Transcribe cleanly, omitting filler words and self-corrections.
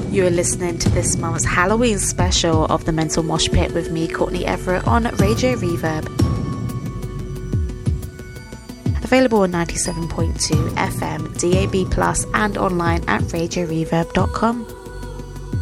You are listening to this month's Halloween special of the Mental Mosh Pit with me, Courtney Everett, on Radio Reverb. Available on 97.2 FM, DAB+, and online at radioreverb.com.